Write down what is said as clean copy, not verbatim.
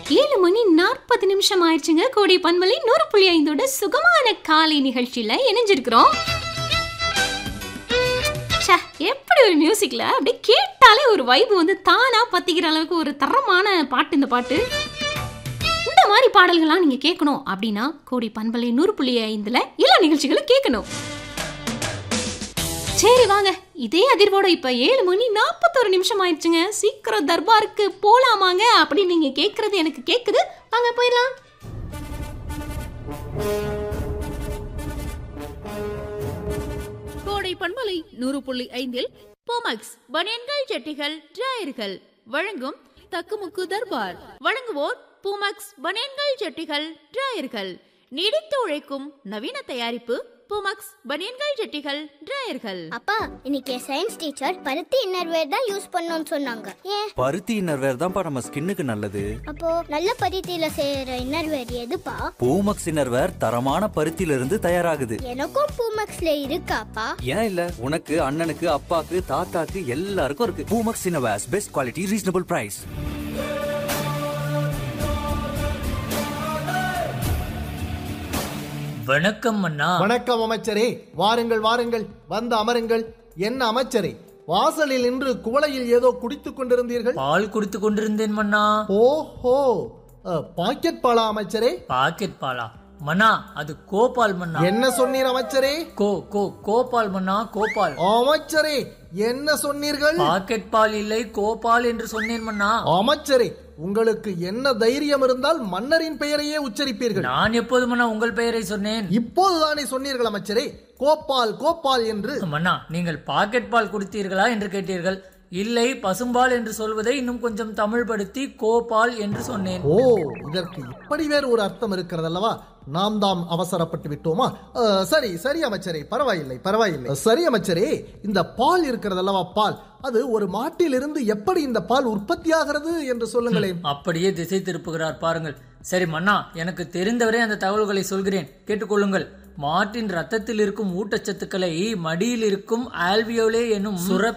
7:40 ஆயிடுச்சுங்க. கோடை பண்பலை 100.5 சுகமான காலை நிகழ்ச்சியில இணைஞ்சிருக்கிறோம். எப்படி ஒரு மியூசிக்ல அப்படியே கேட்டாலே ஒரு வைப் வந்து தானா பத்திக்கிற அளவுக்கு ஒரு தரமான பாட்டு இந்த பாட்டு. இந்த மாதிரி பாடல்கள்லாம் நீங்க கேட்கணும் அப்படின்னா கோடை பண்பலை 100.5ல எல்லா நிகழ்ச்சிகளும் கேட்கணும். சரி வாங்க, இதே அதிர்வோட இப்ப 7:41 ஆயிடுச்சுங்க. சீக்கிரம் தர்பாருக்கு போலாமாங்க அப்படின்னு நீங்க கேக்குறது எனக்கு கேக்குது. வாங்க போயிடலாம். கோடை பண்பலை 100.5 போமக்ஸ் பனியன்கள் ஜட்டிகள் டிராயர்கள் வழங்கும் தக்குமுக்கு தர்பார். வழங்குவோர் பூமக்ஸ் பனியன்கள் ஜட்டிகள் டிராயர்கள். நீடித்து உழைக்கும் நவீன தயாரிப்பு பூமக்ஸ் பனியன்கள் ஜட்டிகள் டிராயர்கள். அப்பா, இன்னைக்கு சயின்ஸ் டீச்சர் பருத்தி இன்னர்வேர் தான் யூஸ் பண்ணணும்னு சொன்னாங்க. ஏன்? பருத்தி இன்னர்வேர் தான்ப்பா நம்ம ஸ்கின்னுக்கு நல்லது. அப்போ நல்ல பருத்தியில செய்யற இன்னர்வேர் எதுப்பா? பூமக்ஸ் இன்னர்வேர் தரமான பருத்தியில இருந்து தயாராகுது. எனக்கும் பூமக்ஸ்ல இருக்காப்பா? ஏன் இல்ல, உனக்கு அண்ணனுக்கு அப்பாக்கு தாத்தாக்கு எல்லாருக்கும் இருக்கு. Poomex innerwears best quality reasonable price. வணக்கம் அண்ணா. வணக்கம் அமைச்சரே. வாருங்கள் வாருங்கள், வந்து அமருங்கள். என்ன அமைச்சரே, வாசலில் நின்று குவளையில் ஏதோ குடித்துக் கொண்டிருந்தீர்கள்? பால் குடித்துக் கொண்டிருந்தேன் மன்னா. ஓஹோ, பாக்கெட் பாலா அமைச்சரே? பாக்கெட் பாலா மன்னா? அது கோபால் மன்னா. என்ன சொன்னீர் அமைச்சரே? கோபால் மன்னா, கோபால். அமைச்சரே, என்ன சொன்னீர்கள்? பாக்கெட் பால் இல்லை, கோபால் என்று சொன்னேன் மன்னா. அமைச்சரே, உங்களுக்கு என்ன தைரியம் இருந்தால் மன்னரின் பெயரையே உச்சரிப்பீர்கள்? நான் எப்போது மன்னா உங்கள் பெயரை சொன்னேன்? இப்போதுதானே சொன்னீர்கள் அமைச்சரே, கோபால் கோபால் என்று. மன்னா, நீங்கள் பாக்கெட் பால் குடித்தீர்களா என்று கேட்டீர்கள். இல்லை, பசும்பால் என்று சொல்வதை இன்னும் கொஞ்சம் தமிழ் படுத்தி கோபால் என்று சொன்னேன். ஓ, இதற்கு இப்படி வேறு ஒரு அர்த்தம் இருக்கிறது அல்லவா? நாம் தாம் அவசரப்பட்டு விட்டோமா? சரி சரி அமைச்சரே, பரவாயில்லை பரவாயில்லை. சரி அமைச்சரே, இந்த பால் இருக்கிறது அல்லவா, பால், அது ஒரு மாட்டிலிருந்து எப்படி இந்த பால் உற்பத்தி ஆகிறது என்று சொல்லுங்களேன். அப்படியே திசை திருப்புகிறார் பாருங்கள். சரி மன்னா, எனக்கு தெரிந்தவரை அந்த தகவல்களை சொல்கிறேன், கேட்டுக்கொள்ளுங்கள். மாட்டின் ரத்தத்தில் இருக்கும் ஊட்டச்சத்துக்களை மடியில் இருக்கும் ஆல்வியோலே என்னும் சுரப்பி